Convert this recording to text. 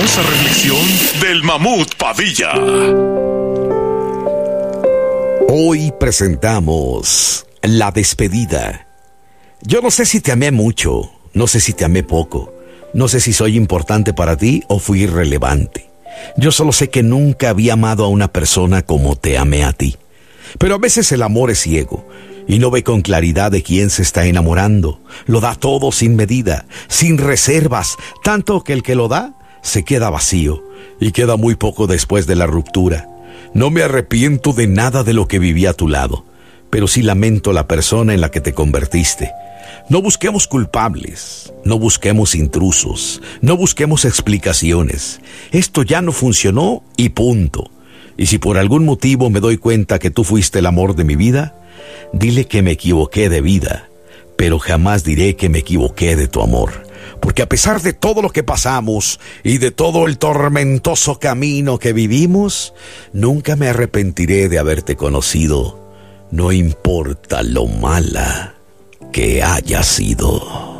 hermosa reflexión del Mamut Padilla. Hoy presentamos la despedida. Yo no sé si te amé mucho, no sé si te amé poco, no sé si soy importante para ti o fui irrelevante. Yo solo sé que nunca había amado a una persona como te amé a ti. Pero a veces el amor es ciego y no ve con claridad de quién se está enamorando. Lo da todo sin medida, sin reservas, tanto que el que lo da se queda vacío y queda muy poco después de la ruptura. No me arrepiento de nada de lo que viví a tu lado, pero sí lamento la persona en la que te convertiste. No busquemos culpables, no busquemos intrusos, no busquemos explicaciones. Esto ya no funcionó y punto. Y si por algún motivo me doy cuenta que tú fuiste el amor de mi vida, dile que me equivoqué de vida, pero jamás diré que me equivoqué de tu amor. Porque a pesar de todo lo que pasamos y de todo el tormentoso camino que vivimos, nunca me arrepentiré de haberte conocido, no importa lo mala que haya sido.